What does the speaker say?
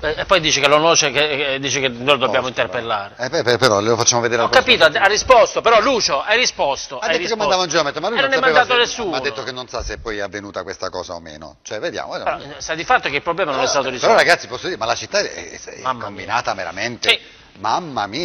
E poi dice che dice che noi lo dobbiamo interpellare. Però lo facciamo vedere Ho capito, ha risposto, però Lucio, hai risposto. Ha detto che mandava un giro, ma lui non non è mandato sapeva nessuno. ma ha detto che non sa se poi è avvenuta questa cosa o meno. Cioè, vediamo. Però, sta di fatto che il problema non è stato risolto. Però ragazzi, posso dire, ma la città è Mamma combinata veramente. Sì. Mamma mia.